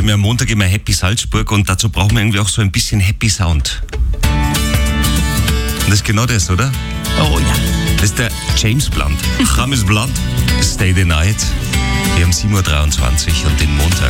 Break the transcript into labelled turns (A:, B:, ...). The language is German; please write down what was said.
A: haben ja am Montag immer Happy Salzburg und dazu brauchen wir irgendwie auch so ein bisschen Happy Sound. Und das ist genau das, oder?
B: Oh ja.
A: Das ist der James Blunt. James Blunt, Stay the Night. Wir haben 7.23 Uhr und den Montag.